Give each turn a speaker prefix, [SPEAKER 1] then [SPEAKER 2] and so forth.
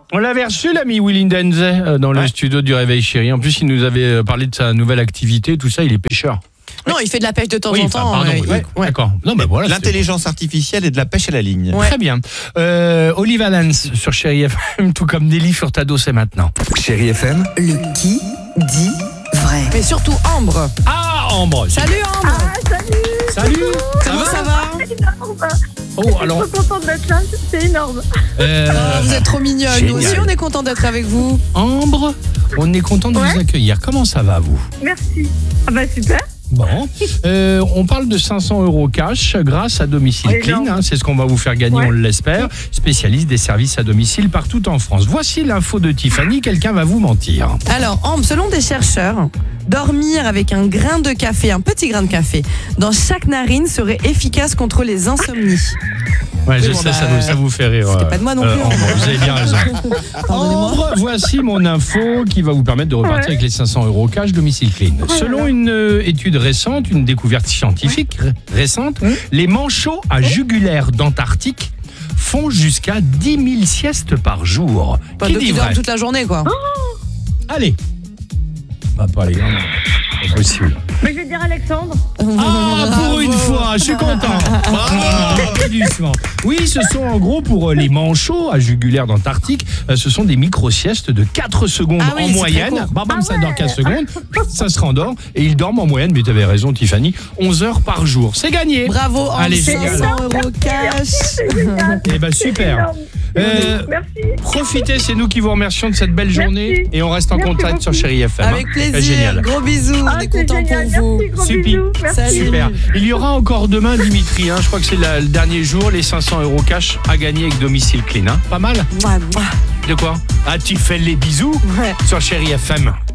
[SPEAKER 1] On l'avait reçu, l'ami Willy Denze, dans le studio du Réveil Chéri. En plus, il nous avait parlé de sa nouvelle activité, tout ça, il est pêcheur.
[SPEAKER 2] Non, il fait de la pêche de temps en temps.
[SPEAKER 1] Pardon, d'accord. Non, mais voilà,
[SPEAKER 3] l'intelligence artificielle et de la pêche à la ligne.
[SPEAKER 1] Ouais. Très bien. Oli Valence sur Chéri FM, tout comme Nelly Furtado, c'est maintenant.
[SPEAKER 4] Chéri FM.
[SPEAKER 5] Le qui dit vrai.
[SPEAKER 2] Mais surtout Ambre.
[SPEAKER 1] Ah, Ambre.
[SPEAKER 2] Salut Ambre.
[SPEAKER 1] Salut.
[SPEAKER 2] Comment ça va?
[SPEAKER 1] Oh, alors.
[SPEAKER 6] Je suis trop contente d'être là, c'est énorme.
[SPEAKER 2] Vous êtes trop mignonne.
[SPEAKER 1] Génial.
[SPEAKER 2] Nous aussi, on est content d'être avec vous.
[SPEAKER 1] Ambre, on est content de vous accueillir. Comment ça va, vous?
[SPEAKER 6] Merci. Ah bah super.
[SPEAKER 1] Bon, on parle de 500 € cash grâce à Domicile Clean, hein, c'est ce qu'on va vous faire gagner, on l'espère. Spécialiste des services à domicile partout en France. Voici l'info de Tiffany, quelqu'un va vous mentir.
[SPEAKER 2] Alors, Ambre, selon des chercheurs, dormir avec un grain de café, un petit grain de café, dans chaque narine serait efficace contre les insomnies.
[SPEAKER 1] Ouais, je sais, ça vous fait rire.
[SPEAKER 2] C'était pas de moi non plus.
[SPEAKER 1] Ambre, vous avez bien raison. Ambre, voici mon info qui va vous permettre de repartir avec les 500 € cash Domicile Clean. Selon une étude récente, une découverte scientifique récente, les manchots à jugulaire d'Antarctique font jusqu'à 10 000 siestes par jour. Qui dit vrai?
[SPEAKER 2] Toute la journée, quoi.
[SPEAKER 1] Allez. Bah, pas les gars, c'est possible.
[SPEAKER 6] Mais je vais dire Alexandre.
[SPEAKER 1] Ah, pour une fois, je suis content. Doucement. Oui, ce sont en gros pour les manchots à jugulaire d'Antarctique, ce sont des micro-siestes de 4 secondes en moyenne. Bam, ça dort 4 secondes, ça se rendort et ils dorment en moyenne, mais tu avais raison Tiffany, 11 heures par jour. C'est gagné.
[SPEAKER 2] Bravo,
[SPEAKER 1] allez,
[SPEAKER 2] 500 € cash.
[SPEAKER 1] Eh ben super.
[SPEAKER 6] Merci.
[SPEAKER 1] Profitez, c'est nous qui vous remercions de cette belle journée et on reste en contact sur Chéri FM.
[SPEAKER 2] Avec plaisir.
[SPEAKER 1] Génial.
[SPEAKER 2] Gros bisous, on est content pour vous.
[SPEAKER 1] Super. Super. Il y aura encore demain, Dimitri. Je crois que c'est le dernier jour, les 500 € cash à gagner avec Domicile Clean. Pas mal. De quoi? Ah, tu fais les bisous sur Chéri FM.